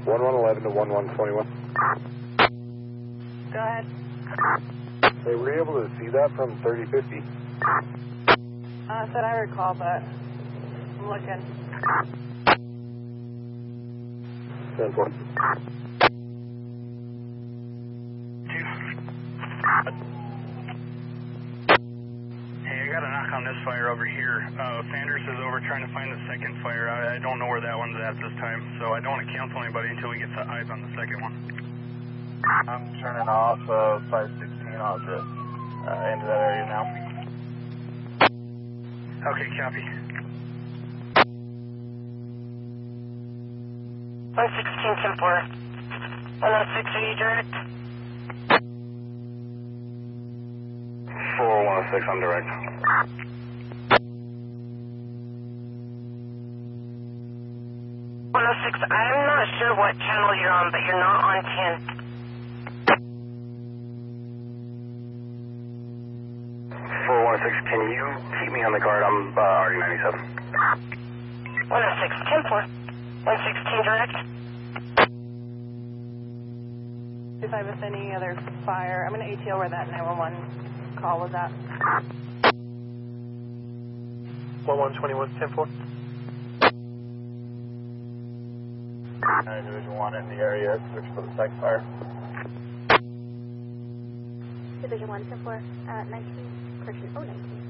1111 to 1121. Go ahead. Hey, were you able to see that from 3050? Said I recall, but I'm looking. 10-4. Hey, I got a knock on this fire over here. Sanders is over trying to find the second fire. I don't know where that one's at this time, so I don't want to cancel anybody until we get eyes on the second one. I'm turning off 516. I'll just into that area now. Okay, copy. 116, 10-4. 106, are you direct? 4106, I'm direct. 106, I'm not sure what channel you're on, but you're not on 10. 4106, can you keep me on the guard? I'm RD97. 106, 10-4. 116 direct. If I miss any other fire, I'm going to ATO where that 911 call was at. 1121, 10-4. Division 1 in the area, switch for the second fire. Division 1, 10-4, 19, correction, 019.